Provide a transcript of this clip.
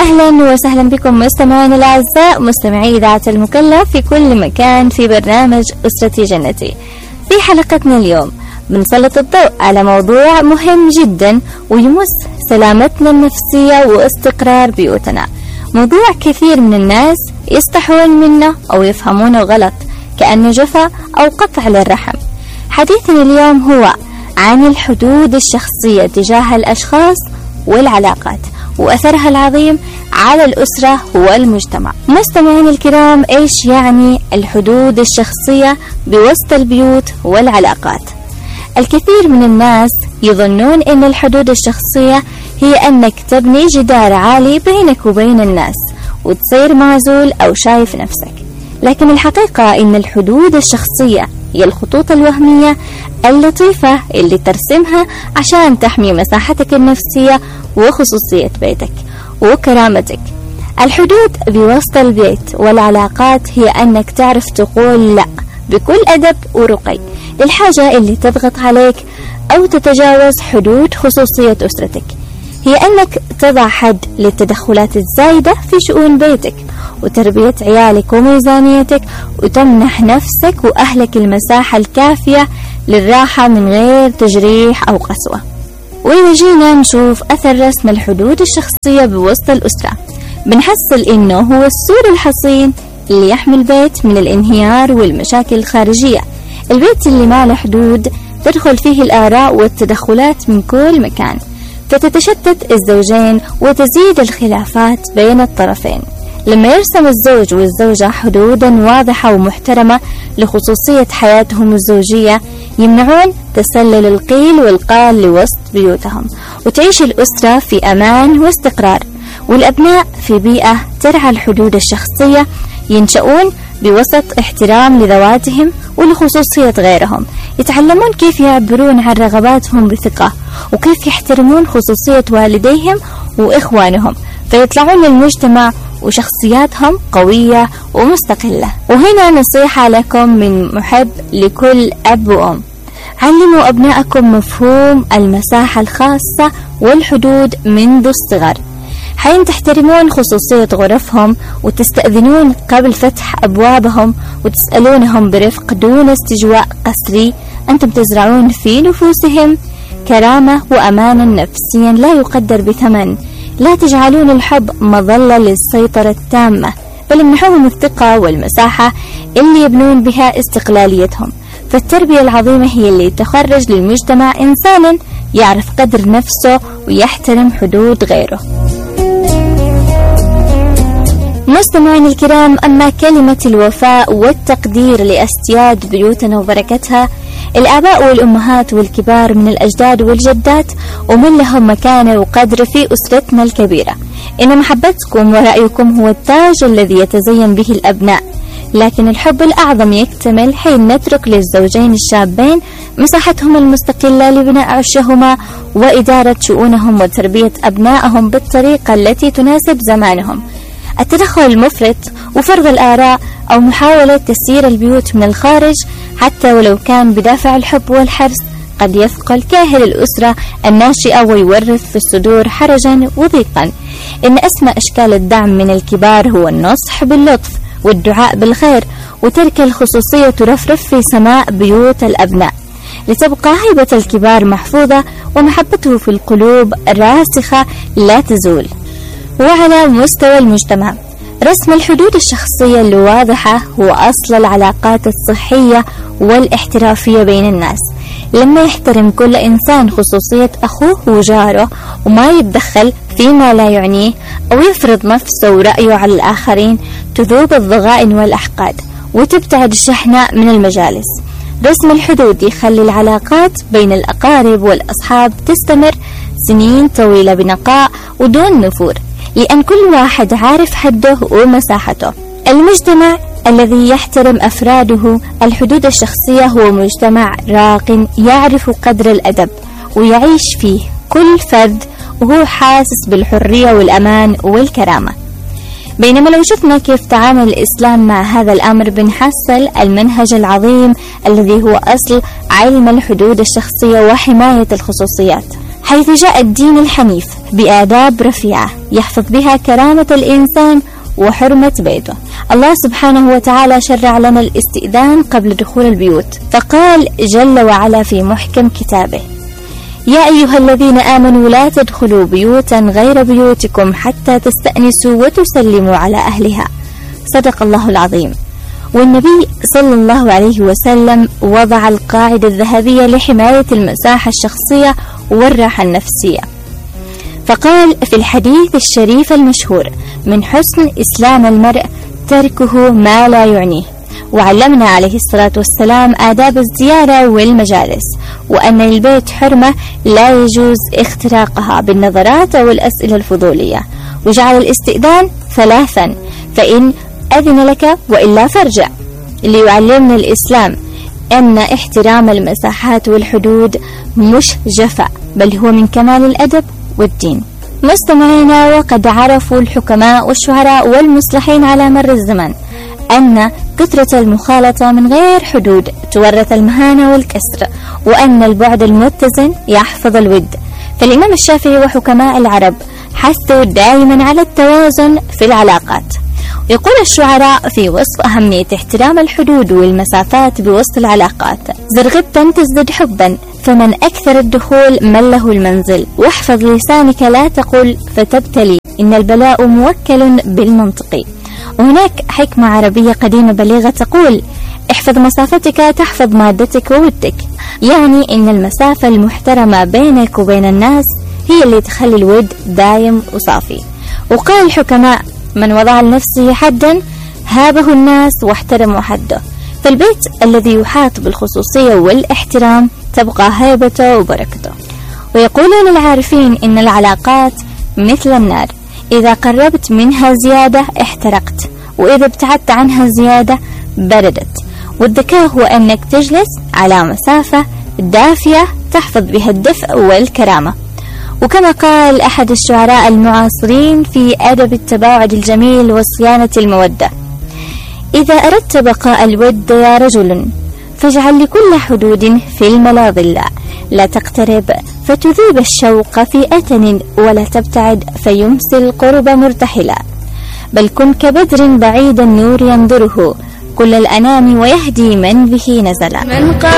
أهلا وسهلا بكم مستمعينا الأعزاء، مستمعي إذاعة المكلف في كل مكان في برنامج أسرتي جنتي. في حلقتنا اليوم بنسلط الضوء على موضوع مهم جدا ويمس سلامتنا النفسية واستقرار بيوتنا، موضوع كثير من الناس يستحون منه أو يفهمونه غلط كأنه جفا أو قطع للرحم. حديثنا اليوم هو عن الحدود الشخصية تجاه الأشخاص والعلاقات وأثرها العظيم على الأسرة والمجتمع. مستمعين الكرام، إيش يعني الحدود الشخصية بوسط البيوت والعلاقات؟ الكثير من الناس يظنون أن الحدود الشخصية هي أنك تبني جدار عالي بينك وبين الناس وتصير معزول أو شايف نفسك، لكن الحقيقة أن الحدود الشخصية هي الخطوط الوهمية اللطيفة اللي ترسمها عشان تحمي مساحتك النفسية وخصوصية بيتك وكرامتك. الحدود بوسط البيت والعلاقات هي أنك تعرف تقول لا بكل أدب ورقي للحاجة اللي تضغط عليك أو تتجاوز حدود خصوصية أسرتك. هي أنك تضع حد للتدخلات الزايدة في شؤون بيتك وتربية عيالك وميزانيتك، وتمنح نفسك وأهلك المساحة الكافية للراحة من غير تجريح أو قسوة. وإذا جينا نشوف أثر رسم الحدود الشخصية بوسط الأسرة، بنحصل إنه هو السور الحصين اللي يحمي البيت من الانهيار والمشاكل الخارجية. البيت اللي ما له حدود تدخل فيه الآراء والتدخلات من كل مكان، فتتشتت الزوجين وتزيد الخلافات بين الطرفين. لما يرسم الزوج والزوجة حدودا واضحة ومحترمة لخصوصية حياتهم الزوجية، يمنعون تسلل القيل والقال لوسط بيوتهم، وتعيش الأسرة في أمان واستقرار. والأبناء في بيئة ترعى الحدود الشخصية ينشؤون بوسط احترام لذواتهم ولخصوصية غيرهم، يتعلمون كيف يعبرون عن رغباتهم بثقة وكيف يحترمون خصوصية والديهم وإخوانهم، فيطلعون للمجتمع وشخصياتهم قوية ومستقلة. وهنا نصيحة لكم من محب لكل أب وأم: علموا أبنائكم مفهوم المساحة الخاصة والحدود منذ الصغر، حين تحترمون خصوصية غرفهم وتستأذنون قبل فتح أبوابهم وتسألونهم برفق دون استجواء قسري، أنتم تزرعون في نفوسهم كرامة وأمانا نفسيا لا يقدر بثمن. لا تجعلون الحب مظلة للسيطرة التامة، بل امنحوهم الثقة والمساحة اللي يبنون بها استقلاليتهم. فالتربية العظيمة هي اللي تخرج للمجتمع إنسانا يعرف قدر نفسه ويحترم حدود غيره. مستمعين الكرام، أما كلمة الوفاء والتقدير لأسياد بيوتنا وبركتها، الآباء والأمهات والكبار من الأجداد والجدات ومن لهم مكانة وقدر في أسرتنا الكبيرة، إن محبتكم ورأيكم هو التاج الذي يتزين به الأبناء. لكن الحب الأعظم يكتمل حين نترك للزوجين الشابين مساحتهم المستقلة لبناء عشهما وإدارة شؤونهم وتربية أبنائهم بالطريقة التي تناسب زمانهم. التدخل المفرط وفرض الآراء أو محاولة تسيير البيوت من الخارج حتى ولو كان بدافع الحب والحرص قد يثقل كاهل الأسرة الناشئة ويورث في الصدور حرجا وضيقا. إن أسمى أشكال الدعم من الكبار هو النصح باللطف والدعاء بالخير وترك الخصوصية ترفرف في سماء بيوت الأبناء، لتبقى هيبة الكبار محفوظة ومحبته في القلوب راسخة لا تزول. وعلى مستوى المجتمع، رسم الحدود الشخصية الواضحة هو أصل العلاقات الصحية والاحترافية بين الناس. لما يحترم كل إنسان خصوصية أخوه وجاره وما يتدخل فيما لا يعنيه أو يفرض نفسه ورأيه على الآخرين، تذوب الضغائن والأحقاد وتبتعد الشحناء من المجالس. رسم الحدود يخلي العلاقات بين الأقارب والأصحاب تستمر سنين طويلة بنقاء ودون نفور، لأن كل واحد عارف حده ومساحته. المجتمع الذي يحترم أفراده الحدود الشخصية هو مجتمع راق يعرف قدر الأدب ويعيش فيه كل فرد وهو حاسس بالحرية والأمان والكرامة. بينما لو شفنا كيف تعامل الإسلام مع هذا الأمر، بنحصل المنهج العظيم الذي هو أصل علم الحدود الشخصية وحماية الخصوصيات. حيث جاء الدين الحنيف بآداب رفيعة يحفظ بها كرامة الإنسان وحرمة بيته. الله سبحانه وتعالى شرع لنا الاستئذان قبل دخول البيوت، فقال جل وعلا في محكم كتابه: يا أيها الذين آمنوا لا تدخلوا بيوتا غير بيوتكم حتى تستأنسوا وتسلموا على أهلها. صدق الله العظيم. والنبي صلى الله عليه وسلم وضع القاعدة الذهبية لحماية المساحة الشخصية والراحة النفسية، فقال في الحديث الشريف المشهور: من حسن إسلام المرء تركه ما لا يعنيه. وعلمنا عليه الصلاة والسلام آداب الزيارة والمجالس، وأن البيت حرمة لا يجوز اختراقها بالنظرات أو الأسئلة الفضولية، وجعل الاستئذان 3: فإن أذن لك وإلا فارجع، ليعلمنا الإسلام أن احترام المساحات والحدود مش جفاء، بل هو من كمال الأدب والدين. مستمعينا، وقد عرفوا الحكماء والشعراء والمصلحين على مر الزمن أن كثرة المخالطة من غير حدود تورث المهانة والكسر، وأن البعد المتزن يحفظ الود. فالإمام الشافعي وحكماء العرب حثوا دائما على التوازن في العلاقات. يقول الشعراء في وصف أهمية احترام الحدود والمسافات بوسط العلاقات: زر غبا تزدد حبا، فمن أكثر الدخول من له المنزل، واحفظ لسانك لا تقل فتبتلي، إن البلاء موكل بالمنطق. وهناك حكمة عربية قديمة بليغة تقول: احفظ مسافتك تحفظ مادتك وودك، يعني إن المسافة المحترمة بينك وبين الناس هي اللي تخلي الود دايم وصافي. وقال الحكماء: من وضع لنفسه حدا هابه الناس واحترموا حده. فالبيت الذي يحاط بالخصوصية والاحترام تبقى هيبته وبركته. ويقولون العارفين إن العلاقات مثل النار، إذا قربت منها زيادة احترقت، وإذا ابتعدت عنها زيادة بردت. والذكاء هو أنك تجلس على مسافة دافية تحفظ بها الدفء والكرامة. وكما قال أحد الشعراء المعاصرين في أدب التباعد الجميل وصيانة المودة: إذا أردت بقاء الود يا رجل، فاجعل لكل حدود في الملاظل، لا تقترب فتذيب الشوق في أتن، ولا تبتعد فيمسي القرب مرتحلا، بل كن كبدر بعيد النور ينظره كل الأنام ويهدي من به نزلا.